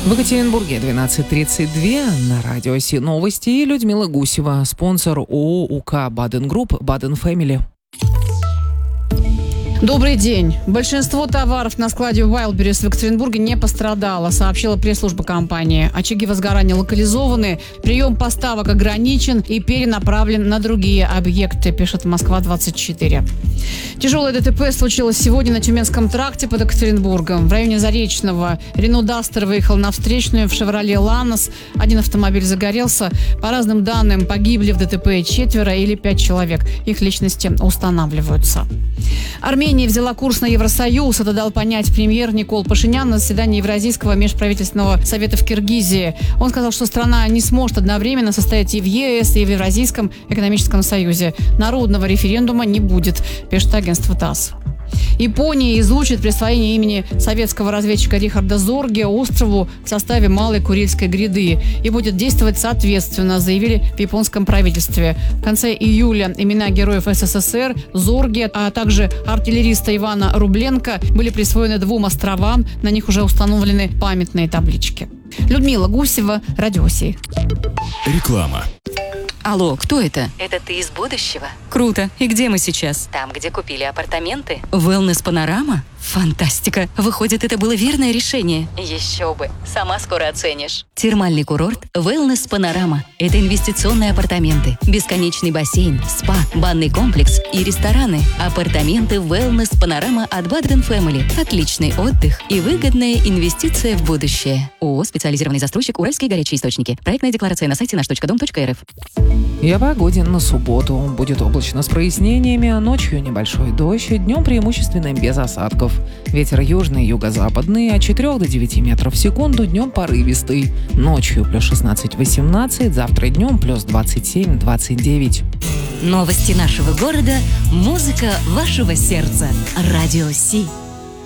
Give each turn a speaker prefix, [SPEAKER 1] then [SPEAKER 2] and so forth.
[SPEAKER 1] В Екатеринбурге 12:32 на радио Си новости и Людмила Гусева, спонсор ООО УК Баден Групп, Баден Фэмили.
[SPEAKER 2] Добрый день. Большинство товаров на складе Wildberries в Екатеринбурге не пострадало, сообщила пресс-служба компании. Очаги возгорания локализованы, прием поставок ограничен и перенаправлен на другие объекты, пишет Москва-24. Тяжелое ДТП случилось сегодня на Тюменском тракте под Екатеринбургом. В районе Заречного Рено Дастер выехал на встречную в Шевроле Ланос. Один автомобиль загорелся. По разным данным, погибли в ДТП 4 или 5 человек. Их личности устанавливаются. Армения взяла курс на Евросоюз. Это дал понять премьер Никол Пашинян на заседании Евразийского межправительственного совета в Киргизии. Он сказал, что страна не сможет одновременно состоять и в ЕС, и в Евразийском экономическом союзе. Народного референдума не будет, пишет агентство ТАСС. Япония излучит присвоение имени советского разведчика Рихарда Зорге острову в составе Малой Курильской гряды и будет действовать соответственно, заявили в японском правительстве. В конце июля имена героев СССР, Зорге, а также артиллериста Ивана Рубленко были присвоены 2 островам. На них уже установлены памятные таблички. Людмила Гусева, Радио Си.
[SPEAKER 3] Реклама.
[SPEAKER 4] Алло, кто это?
[SPEAKER 5] Это ты из будущего?
[SPEAKER 4] Круто. И где мы сейчас?
[SPEAKER 5] Там, где купили апартаменты?
[SPEAKER 4] Wellness Панорама? Фантастика. Выходит, это было верное решение.
[SPEAKER 5] Еще бы. Сама скоро оценишь.
[SPEAKER 4] Термальный курорт Wellness Панорама. Это инвестиционные апартаменты, бесконечный бассейн, спа, банный комплекс и рестораны. Апартаменты Wellness Панорама от Баден Фэмили. Отличный отдых и выгодная инвестиция в будущее. ООО «Специализированный застройщик Уральские горячие источники». Проектная декларация на сайте наш.дом.рф.
[SPEAKER 1] И о погоде на субботу. Будет облачно с прояснениями, а ночью небольшой дождь, днем преимущественно без осадков. Ветер южный, юго-западный от 4 до 9 метров в секунду, днем порывистый. Ночью плюс 16-18, завтра днем плюс 27-29.
[SPEAKER 4] Новости нашего города, музыка вашего сердца. Радио Си.